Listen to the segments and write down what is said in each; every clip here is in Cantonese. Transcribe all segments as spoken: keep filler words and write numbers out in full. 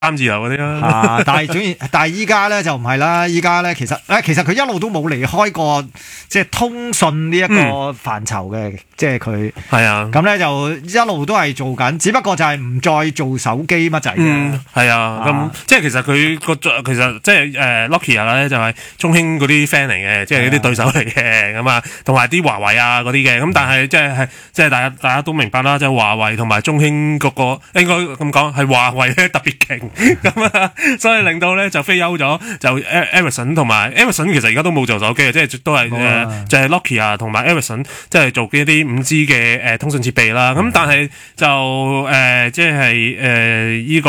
三字頭嗰啲啦。 啊，但係總然，但係依家咧就唔係啦。依家咧其實誒，其實佢一路都冇離開過即係通訊呢一個範疇嘅，嗯、即係佢係啊。 咁咧就一路都係做緊，只不過就係唔再做手機乜滯嘅。 嗯，係啊。咁、啊、即係其實佢個其實即係誒 Nokia 咧就係中興嗰啲 friend 嚟嘅，即係嗰啲對手嚟嘅咁啊，同埋啲華為啊嗰啲嘅。咁但係即係係即係大家大家都明白啦，即係華為同埋中興嗰、嗰個應該咁講係華為咧特別勁。咁啊，所以令到咧就飛優咗，就 Ericsson 同埋 Ericsson 其實而家都冇做手機嘅，即係都係誒、呃、就係、是、Nokia 同埋 Ericsson 即係做一啲五 G 嘅誒、呃、通訊設備啦。咁但係就誒即係誒呢個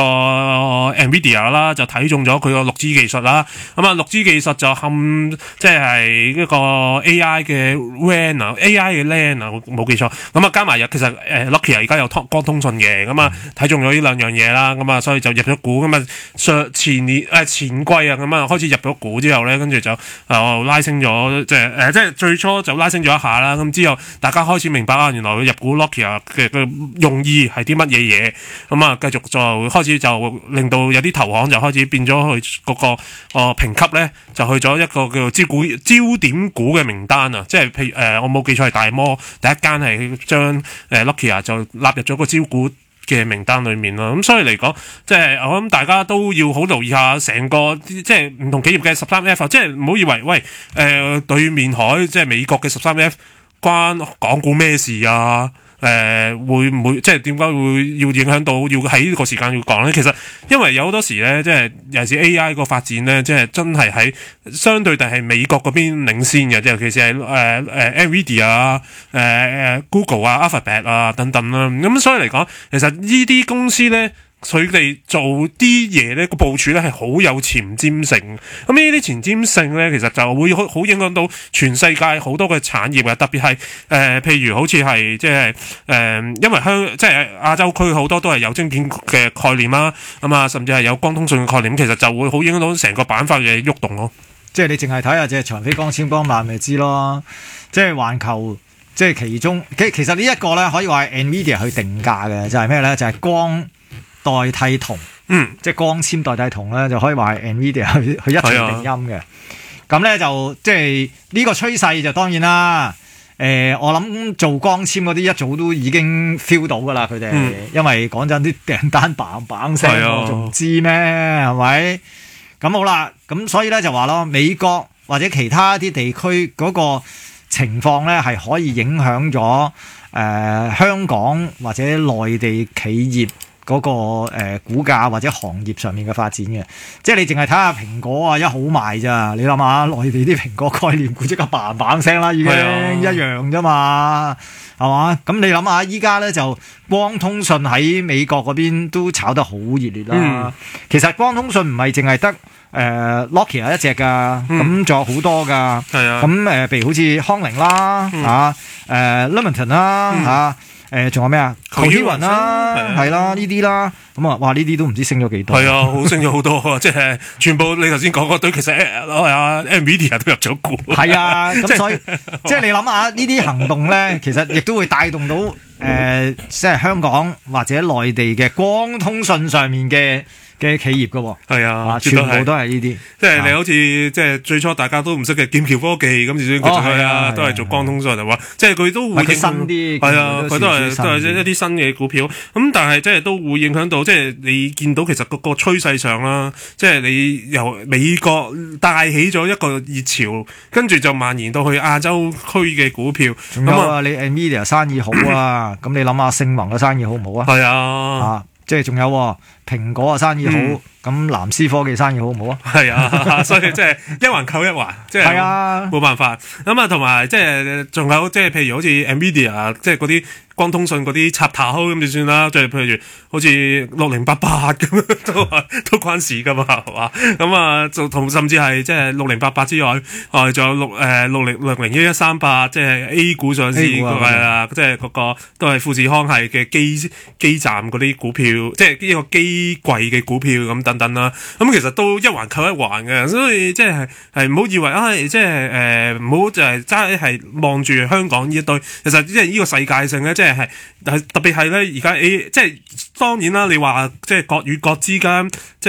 Nvidia 啦，就睇中咗佢個六 G 技術啦。咁啊六 G 技術就冚即係一個 A I 嘅 WAN 啊 ，A I 嘅 LAN 啊，冇記錯。咁啊加埋其實誒、呃、Nokia 而家有光通訊嘅，咁啊睇中咗呢兩樣嘢啦。咁啊所以就入咗股。咁啊上前年誒前季啊，咁啊開始入咗股之後咧，跟住就誒拉升咗，即係誒即係最初就拉升咗一下啦。咁之後大家開始明白啊，原來佢入股 Nokia 嘅嘅用意係啲乜嘢嘢。咁啊繼續就開始就令到有啲投行就開始變咗去嗰個哦評級咧，就去咗一個叫做招股焦點股嘅名單啊。即係譬如誒我冇記錯係大摩第一間係將誒 Nokia 就納入咗個招股嘅名單裏面咯。咁所以嚟講，即係我諗大家都要好留意下成個即係唔同企業嘅十三 F， 即係唔好以為喂誒、呃、對面海即係美國嘅十三 F 關港股咩事啊？誒、呃、會唔會即係點解會要影響到要喺呢個時間要講咧？其實因為有好多時咧，即係尤其是 A I 個發展咧，即係真係喺相對地係美國嗰邊領先嘅，尤其是係誒誒 Nvidia 啊、誒、呃、Google 啊、Alphabet 啊等等啦。咁所以嚟講，其實呢啲公司咧，佢哋做啲嘢咧個部署咧係好有前瞻性。咁呢啲前瞻性咧，其實就會好好影響到全世界好多嘅產業嘅，特別係誒、呃，譬如好似係即係誒，因為香即係亞洲區好多都係有晶片嘅概念啦，咁啊，甚至係有光通訊嘅概念，其實就會好影響到成個板塊嘅喐動咯。 即係你淨係睇下隻長飛光纖光纜咪知咯，即係環球。即係其中，其其實呢一個咧可以話係 Nvidia 去定價嘅，就係咩咧？就係、是、光代替銅，嗯，即係光纖代替銅咧，就可以話係 Nvidia 去去一錘定音嘅。咁咧、啊、就即係呢個趨勢就當然啦。誒、呃，我諗做光纖嗰啲一早都已經 feel 到㗎啦，佢哋，嗯、因為講真啲訂單砰砰聲，我仲唔知咩？係咪？咁好啦，咁所以咧就話咯，美國或者其他啲地區嗰、那個情況咧係可以影響咗誒、呃、香港或者內地企業嗰、那個誒、呃、股價或者行業上面嘅發展嘅，即係你淨係睇下蘋果啊，一好賣咋？你諗下內地啲蘋果概念股即刻嘭嘭聲啦，已經一樣啫嘛，係嘛？咁你諗下依家咧就光通訊喺美國嗰邊都炒得好熱烈啦。嗯、其實光通訊唔係淨係得。誒、呃、Nokia 一隻噶，咁仲、嗯、有好多噶，咁誒、啊，譬如好似康寧啦，嗯、啊，誒 Lumentum 啦，嗯、啊，誒仲有咩啊？Coherent啦，係啦，呢啲啦，咁啊，哇，呢啲都唔知升咗幾多？係啊，好升咗好多啊！即係全部你頭先講嗰堆，其實我係啊 Nvidia 都入咗股。係啊，咁所以即係你諗下呢啲行動咧，其實亦都會帶動到誒、呃，即係香港或者內地嘅光通訊上面嘅。嘅企業㗎喎，係啊，全部都係呢啲， 即係你好似即係最初大家都唔識嘅劍橋科技咁，就算佢做係啊，都係做光通訊就話，即係佢都會新啲， 係啊，佢都係都係一啲新嘅股票，咁但係即係都會影響到，即係你見到其實個個趨勢上啦，即係你由美國帶起咗一個熱潮，跟住就蔓延到去亞洲區嘅股票。 仲有啊，你 Nvidia 生意好啊，咁你諗下星宏嘅生意好唔好啊？ 係啊。 即係仲有蘋果啊生意好，咁、嗯、藍思科技生意好唔好啊？ 係啊，所以即係一環扣一環，即係冇辦法。咁啊，同埋即係仲有即係譬如好似 Nvidia 即係嗰啲光通訊嗰啲插頭咁就算啦。即係譬如好似六零八八咁都都關事噶嘛，係嘛？咁啊，就同甚至係即係六零八八之外，啊仲有六誒六零六零一一三八，即係 A 股上市係啊，即係嗰個都係富士康係嘅基基站嗰啲股票。即係呢個機櫃嘅股票咁等等啦，咁其實都一環扣一環嘅，所以即係係唔好以為啊，即係誒唔好就係齋係望住香港呢一堆，其實即係呢個世界性咧，即係係特別係咧而家 A 即係當然啦，你話即係國與國之間即係。